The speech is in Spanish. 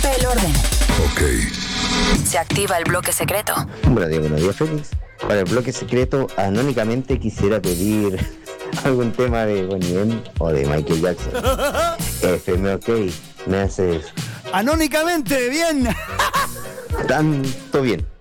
rompe el orden. Ok. Se activa el bloque secreto. Buenos días, Félix. Para el bloque secreto, anónimamente quisiera pedir algún tema de Bonnie M o de Michael Jackson. FM OK, me haces Anónicamente, bien. tanto bien.